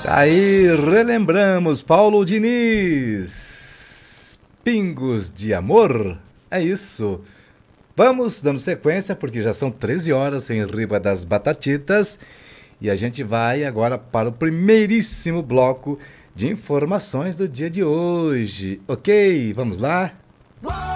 Aí relembramos Paulo Diniz, Pingos de Amor, é isso. Vamos dando sequência porque já são 13 horas em Riba das Batatitas e a gente vai agora para o primeiríssimo bloco de informações do dia de hoje. Ok, vamos lá?